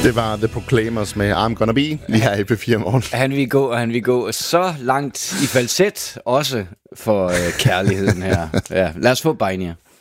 Det var The Proclaimers med I'm Gonna Be, lige her i P4 Morgen. Han vil gå så langt i falset, også for kærligheden her. Ja, lad os få Bajnia.